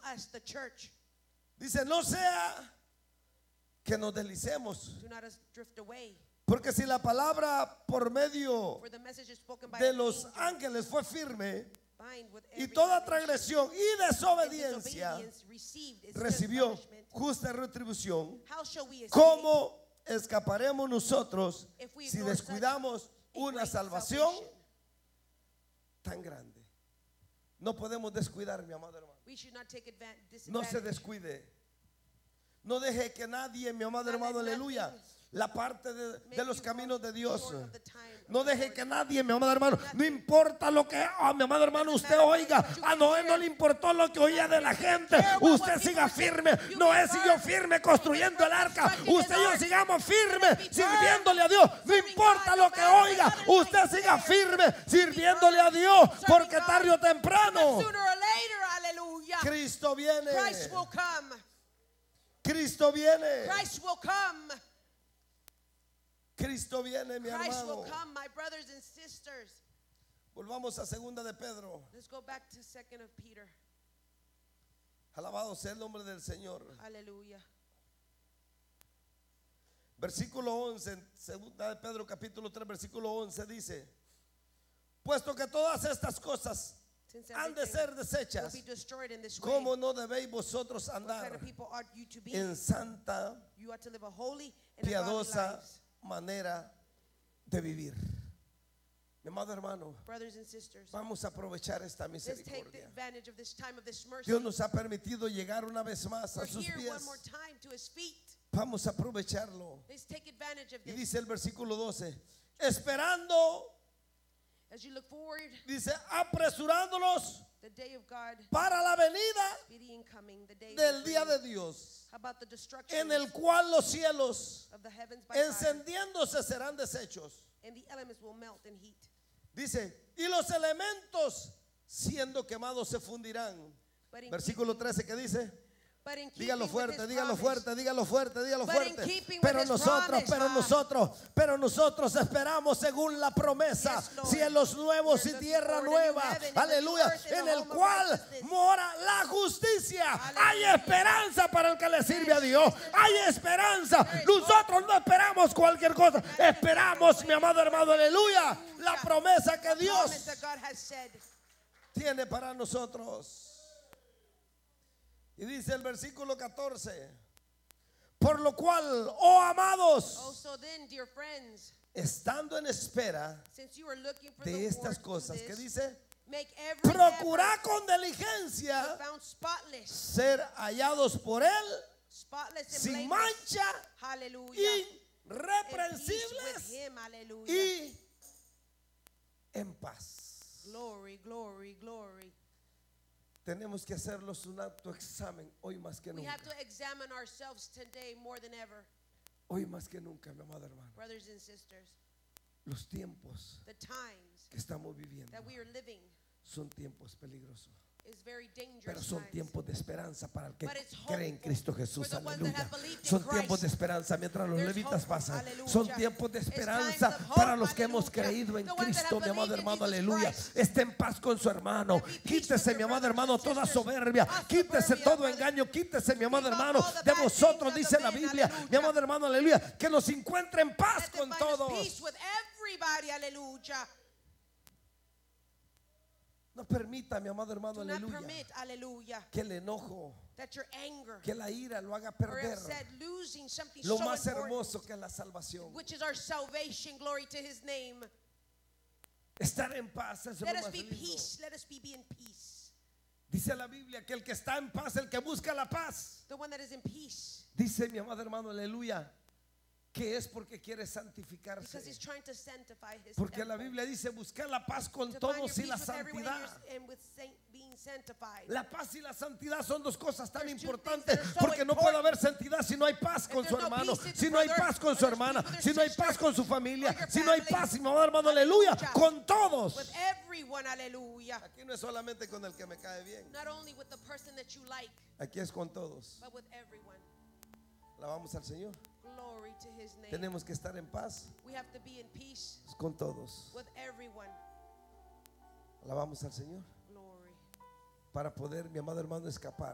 us, the church. Dice, no sea que nos deslicemos. Do not us drift away. Porque si la palabra por medio For the message is spoken by de an los angel, ángeles fue firme, bind with y every toda nation, transgresión y and desobediencia disobedience received its just recibió punishment. justa retribución, How shall we escape ¿cómo escaparemos nosotros if we si ignore such descuidamos a una great salvación salvation? tan grande? No podemos descuidar, mi amado hermano. We should not take No se disadvantage. descuide. No deje que nadie, mi amado hermano, aleluya, la parte de los caminos de Dios. No deje que nadie, mi amado hermano, no importa lo que, mi amado hermano, usted oiga. A Noé no le importó lo que oía de la gente. Usted siga firme. Noé siguió firme construyendo el arca. Usted y yo sigamos firmes sirviéndole a Dios. No importa lo que oiga. Usted siga firme sirviéndole a Dios, porque tarde o temprano Sooner or later, hallelujah, Cristo viene. Christ will come. Cristo viene. Christ will come. Cristo viene, mi Christ hermano. will come, my brothers and sisters. Volvamos a segunda de Pedro. Let's go back to 2nd of Peter. Alabado sea el nombre del Señor. Hallelujah. Versículo 11, segunda de Pedro capítulo 3, versículo 11 dice: puesto que todas estas cosas Since han de everything ser will desechas, be destroyed in this way, ¿cómo no debéis vosotros what kind andar of people ought you to be? en santa, You ought to live a holy and a godly piadosa lives. manera de vivir? Mi amado hermano, Brothers and sisters, vamos a aprovechar esta let's take the misericordia. advantage of this time of this mercy. Dios nos ha permitido llegar una vez más We're a sus here one pies. more time to his feet. Vamos a aprovecharlo. Let's take advantage of Y this. dice el versículo 12: esperando, As you look forward, dice, apresurándolos the day of God, para la venida speedy incoming, the day del will día bring. de Dios, How about the destruction en el cual los cielos of the heavens by fire, encendiéndose serán deshechos. and the elements will melt in heat. Dice, y los elementos siendo quemados se fundirán. But in Versículo keeping- 13 que dice, but in dígalo keeping with fuerte, his dígalo promise, fuerte, dígalo fuerte, dígalo But in fuerte. keeping with Pero his nosotros, promise, pero nosotros esperamos según la promesa, Yes, Lord. cielos nuevos y We're looking tierra forward to new nueva, heaven and the aleluya, new earth and en the el home of cual righteousness. mora la justicia. Hay Hallelujah. esperanza para el que le sirve a Dios. Hay esperanza. There is Nosotros no esperamos cualquier cosa. Esperamos, mi amado hermano, aleluya, la promesa que the Dios promise that God has said. tiene para nosotros. Y dice el versículo 14: por lo cual, oh amados, Oh, so then, dear friends, estando en espera since you are looking for de the estas Lord to cosas, do que this, dice, make every procurad effort con diligencia to be found spotless, ser hallados por él spotless and sin blameless. mancha, Hallelujah. In peace with irreprensibles him. Hallelujah. y en paz. Glory, glory, glory. Tenemos que hacerlos un autoexamen hoy más que We nunca. have to examine ourselves today more than ever, Hoy más que nunca, mi amado hermano. brothers and sisters. Los tiempos The times que estamos viviendo that we are living son tiempos peligrosos, is very pero dangerous son times. tiempos de esperanza para el que But it's cree en hopeful Cristo Jesús. for the ones that Aleluya. have believed in Son Christ. tiempos de esperanza mientras los There's levitas hope. pasan. Hallelujah. Son tiempos de It's esperanza times of hope. para los que hemos Hallelujah. creído en The ones that Cristo, have mi amado believed in hermano. Jesus Aleluya. Christ. Esté en paz con su hermano. Be peace Quítese, with mi your amado brothers hermano, and toda sisters. soberbia. All Quítese soberbia, todo brothers. engaño. Quítese, mi amado Keep off hermano, all the de bad vosotros, things of dice the la men. Biblia. Hallelujah. Mi amado hermano, aleluya. Que nos encuentre en paz Let them con find us todos. peace with everybody. Hallelujah. No permita, mi amado hermano, Do not aleluya, permit, hallelujah, que el enojo, that your anger que la ira lo haga or perder upset losing something lo so más important, hermoso que es la salvación. which is our salvation. Glory to his name. Estar en paz es lo Let us más be lindo. peace. Let us be in peace. Dice la Biblia que el que está en paz, el que busca la paz, The one that is in peace. dice mi amado hermano, aleluya, que es porque quiere Because santificarse. he's trying to sanctify his Porque la temple. Biblia dice buscar la paz con To find your todos y peace la with everyone and santidad. and with being sanctified. La paz y la santidad son dos cosas tan There's two importantes, things that are so porque no puede important. haber santidad si no hay paz con If su there's no hermano, peace in si the no hay brother, paz con or su there's hermana, peace with si their no hay sister, paz con su familia, or your si no hay family. paz, mi amado hermano, aleluya, Hallelujah. con todos. With everyone, hallelujah. Aquí no es solamente con el que me cae bien, Not only with the person that you like, aquí es con todos. but with everyone. Alabamos al Señor. Glory to his name. Tenemos que estar en paz We have to be in peace con todos. with everyone. Alabamos al Señor Glory. para poder, mi amado hermano, escapar